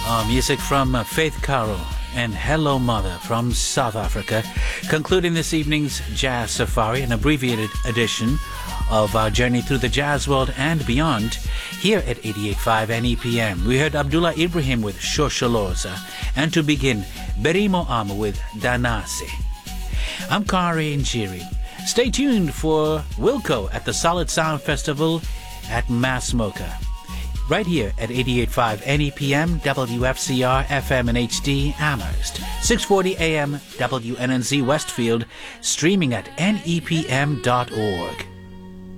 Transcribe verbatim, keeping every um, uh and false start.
Uh, music from uh, Faith Carroll and Hello Mother from South Africa, concluding this evening's Jazz Safari, an abbreviated edition of our journey through the jazz world and beyond, here at eighty-eight point five N E P M. We heard Abdullah Ibrahim with Shosholoza, and to begin, Berimo Ama with Danase. I'm Kari Njiri. Stay tuned for Wilco at the Solid Sound Festival at Massmocha, right here at eighty-eight point five N E P M, W F C R, F M and H D, Amherst, six forty A M, W N N Z Westfield, streaming at N E P M dot org.